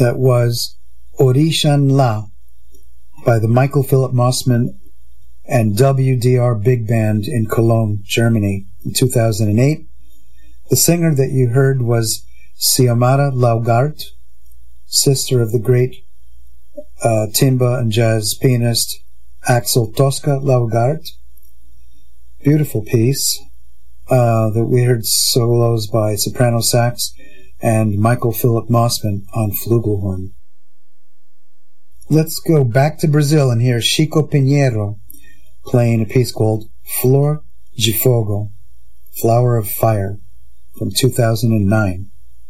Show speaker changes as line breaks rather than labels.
That was Orishan La by the Michael Philip Mossman and WDR Big Band in Cologne, Germany in 2008. The singer that you heard was Xiomara Laugart, sister of the great timba and jazz pianist Axel Tosca Laugart. Beautiful piece that we heard solos by soprano sax and Michael Philip Mossman on flugelhorn. Let's go back to Brazil and hear Chico Pinheiro playing a piece called Flor de Fogo, Flower of Fire, from 2009.